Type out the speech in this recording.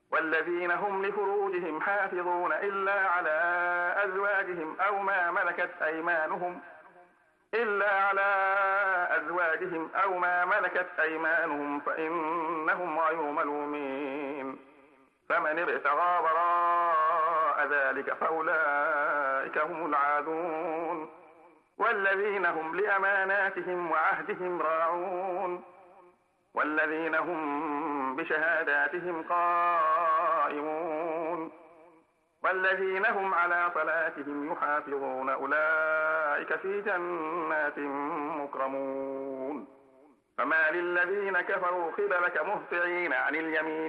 والذين هم لفروجهم حافظون إلا على أزواجهم أو ما ملكت أيمانهم فإنهم غير ملومين. فمن ابتغى وراء ذلك فأولئك هم العادون. والذين هم لأماناتهم وعهدهم راعون. والذين هم بشهاداتهم قائمون. والذين هم على صلاتهم يحافظون أولئك في جنات مكرمون. فما للذين كفروا قبلك مهطعين عن اليمين